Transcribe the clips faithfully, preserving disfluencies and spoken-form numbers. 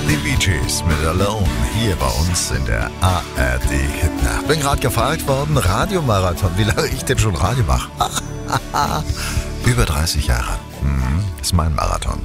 Die Bee Gees mit Alone hier bei uns in der A R D-Hitnacht. Bin gerade gefragt worden, Radiomarathon, wie lange ich denn schon Radio mache. Über dreißig Jahre. Mhm, ist mein Marathon.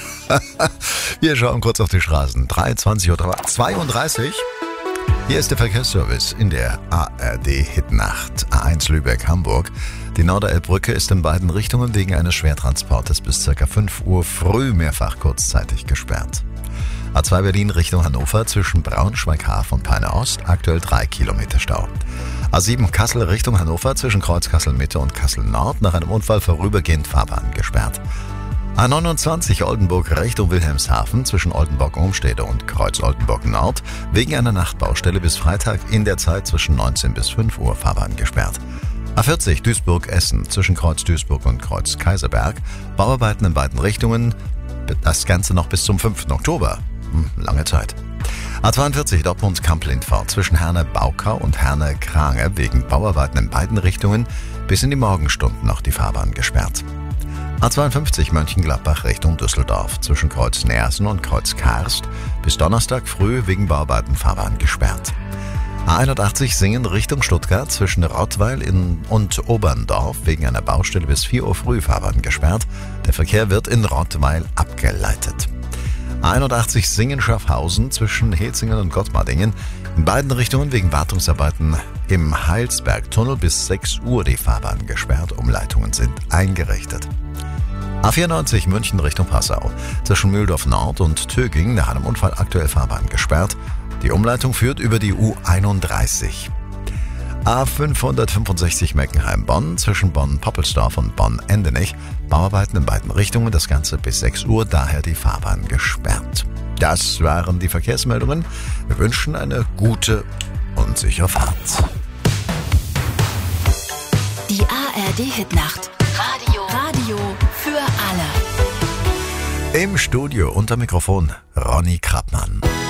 Wir schauen kurz auf die Straßen. dreiundzwanzig Uhr zweiunddreißig. Hier ist der Verkehrsservice in der A R D-Hitnacht. A eins Lübeck-Hamburg. Die Norderelbbrücke ist in beiden Richtungen wegen eines Schwertransportes bis ca. fünf Uhr früh mehrfach kurzzeitig gesperrt. A zwei Berlin Richtung Hannover zwischen Braunschweig-Hafen und Peine Ost, aktuell drei Kilometer Stau. A sieben Kassel Richtung Hannover zwischen Kreuz Kassel-Mitte und Kassel-Nord nach einem Unfall vorübergehend Fahrbahn gesperrt. A neunundzwanzig Oldenburg Richtung Wilhelmshaven zwischen Oldenburg-Umstede und Kreuz-Oldenburg-Nord wegen einer Nachtbaustelle bis Freitag in der Zeit zwischen neunzehn bis fünf Uhr Fahrbahn gesperrt. A vierzig Duisburg-Essen zwischen Kreuz Duisburg und Kreuz Kaiserberg, Bauarbeiten in beiden Richtungen, das Ganze noch bis zum fünften Oktober. Hm, lange Zeit. A zweiundvierzig Dortmund-Kamp-Lindfort zwischen Herne-Baukau und Herne-Krange wegen Bauarbeiten in beiden Richtungen bis in die Morgenstunden noch die Fahrbahn gesperrt. A zweiundfünfzig Mönchengladbach Richtung Düsseldorf zwischen Kreuz Neersen und Kreuz Karst bis Donnerstag früh wegen Bauarbeiten Fahrbahn gesperrt. A einundachtzig Singen Richtung Stuttgart zwischen Rottweil in und Oberndorf wegen einer Baustelle bis vier Uhr früh Fahrbahn gesperrt. Der Verkehr wird in Rottweil abgeleitet. A einundachtzig Singen-Schaffhausen zwischen Hezingen und Gottmardingen in beiden Richtungen wegen Wartungsarbeiten im Heilsbergtunnel bis sechs Uhr die Fahrbahn gesperrt. Umleitungen sind eingerichtet. A vierundneunzig München Richtung Passau zwischen Mühldorf Nord und Töging nach einem Unfall aktuell Fahrbahn gesperrt. Die Umleitung führt über die U einunddreißig. A fünfhundertfünfundsechzig Meckenheim-Bonn zwischen Bonn-Poppelsdorf und Bonn-Endenich. Bauarbeiten in beiden Richtungen, das Ganze bis sechs Uhr, daher die Fahrbahn gesperrt. Das waren die Verkehrsmeldungen. Wir wünschen eine gute und sichere Fahrt. Die A R D-Hitnacht. Radio. Radio für alle. Im Studio unter Mikrofon Ronny Krappmann.